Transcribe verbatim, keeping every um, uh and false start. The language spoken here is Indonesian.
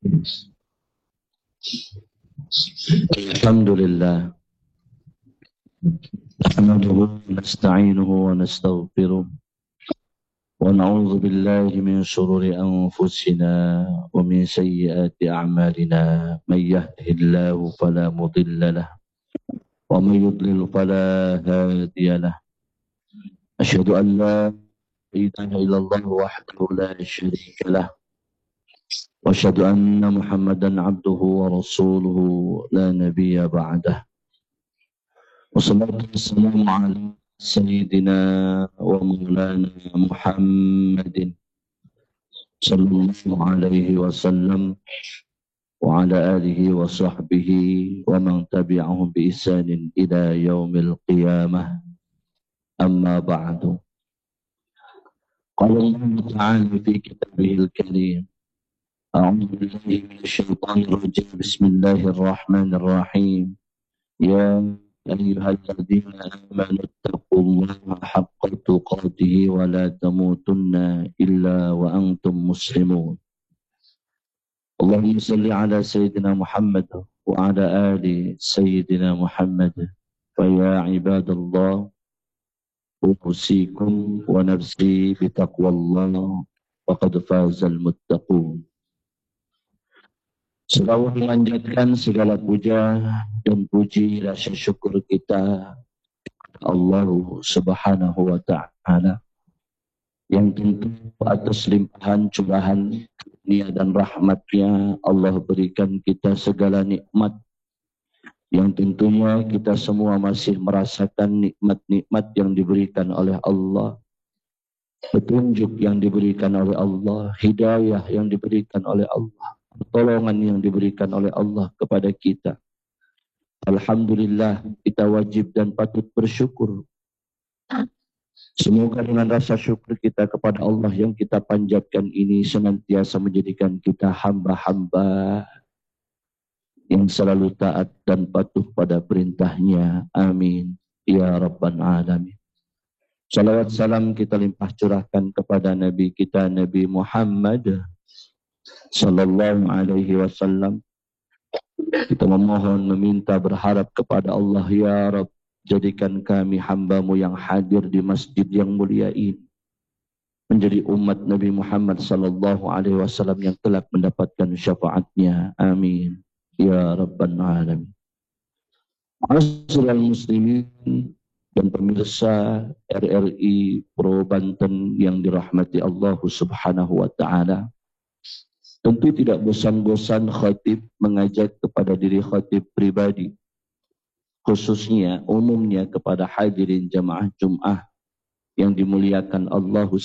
Alhamdulillah, nahmaduhu wa nasta'inuhu wa nastaghfiruh wa na'udzu billahi min shururi anfusina wa min sayyiati a'malina. May yahdihillahu fala mudilla lahu wa may yudlil fala hadiya lahu. Asyhadu an la ilaha illallah wahdahu la syarika lahu wa asyhadu anna Muhammadan 'abduhu wa rasuluhu la nabiyya ba'dahu. Wassalatu wassalamu ala sayyidina wa maulana Muhammadin sallallahu alaihi wasallam wa ala alihi wa sahbihi wa man tabi'ahum bi ihsanin ila yaumil qiyamah. Amma ba'du. Qala Allah ta'ala fi kitabihil karim, a'udzu billahi minasyaitonir rajim, bismillahirrahmanirrahim. Ya أيها الذين آمنوا اتقوا الله حق تقاته ولا تموتن إلا وأنتم مسلمون. اللهم صل على سيدنا محمد وعلى آل سيدنا محمد. فيا عباد الله أوصيكم ونفسي بتقوى الله وقد فاز المتقون. Selalu memanjatkan segala puja dan puji rasa syukur kita Allah Subhanahu wa ta'ala yang tentu atas limpahan curahan karunia dan rahmatnya Allah berikan kita segala nikmat yang tentunya kita semua masih merasakan nikmat-nikmat yang diberikan oleh Allah, petunjuk yang diberikan oleh Allah, hidayah yang diberikan oleh Allah, pertolongan yang diberikan oleh Allah kepada kita. Alhamdulillah, kita wajib dan patut bersyukur. Semoga dengan rasa syukur kita kepada Allah yang kita panjatkan ini senantiasa menjadikan kita hamba-hamba yang selalu taat dan patuh pada perintahnya. Amin ya rabbal alamin. Salawat salam kita limpah curahkan kepada Nabi kita, Nabi Muhammad sallallahu alaihi wasallam. Kita memohon, meminta, berharap kepada Allah, ya Rabb, jadikan kami hamba-Mu yang hadir di masjid yang mulia ini menjadi umat Nabi Muhammad sallallahu alaihi wasallam yang telah mendapatkan syafaatnya. Amin ya rabbal alamin. Ma'asyiral muslimin dan pemirsa R R I Pro Banten yang dirahmati Allah Subhanahu wa ta'ala, tentu tidak bosan-bosan khatib mengajak kepada diri khatib pribadi, khususnya umumnya kepada hadirin jamaah Jum'ah yang dimuliakan Allah